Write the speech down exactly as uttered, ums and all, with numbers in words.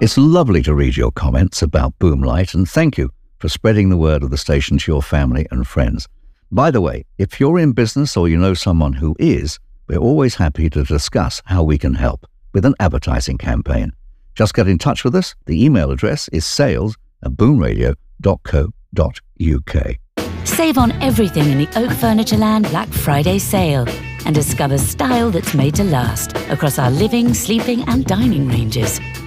It's lovely to read your comments about Boomlight, and thank you for spreading the word of the station to your family and friends. By the way, if you're in business or you know someone who is, we're always happy to discuss how we can help with an advertising campaign. Just get in touch with us. The email address is sales at boomradio dot co dot uk. Save on everything in the Oak Furnitureland Black Friday sale and discover style that's made to last across our living, sleeping and dining ranges.